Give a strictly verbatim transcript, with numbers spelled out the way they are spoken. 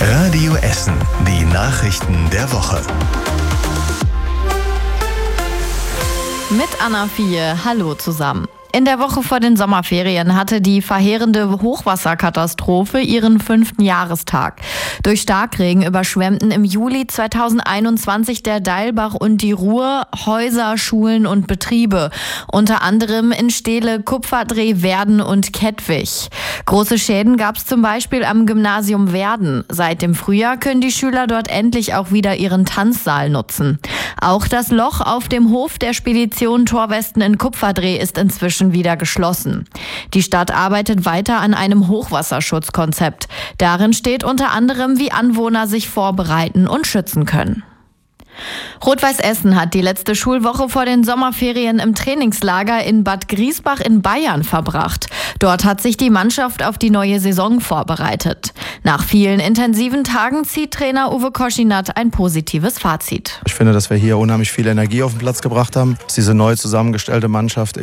Radio Essen, die Nachrichten der Woche. Mit Anna Vieh, hallo zusammen. In der Woche vor den Sommerferien hatte die verheerende Hochwasserkatastrophe ihren fünften Jahrestag. Durch Starkregen überschwemmten im Juli zweitausendeinundzwanzig der Deilbach und die Ruhr Häuser, Schulen und Betriebe. Unter anderem in Steele, Kupferdreh, Werden und Kettwig. Große Schäden gab es zum Beispiel am Gymnasium Werden. Seit dem Frühjahr können die Schüler dort endlich auch wieder ihren Tanzsaal nutzen. Auch das Loch auf dem Hof der Spedition Torwesten in Kupferdreh ist inzwischen wieder geschlossen. Die Stadt arbeitet weiter an einem Hochwasserschutzkonzept. Darin steht unter anderem, wie Anwohner sich vorbereiten und schützen können. Rot-Weiß Essen hat die letzte Schulwoche vor den Sommerferien im Trainingslager in Bad Griesbach in Bayern verbracht. Dort hat sich die Mannschaft auf die neue Saison vorbereitet. Nach vielen intensiven Tagen zieht Trainer Uwe Koschinat ein positives Fazit. Ich finde, dass wir hier unheimlich viel Energie auf den Platz gebracht haben, dass diese neu zusammengestellte Mannschaft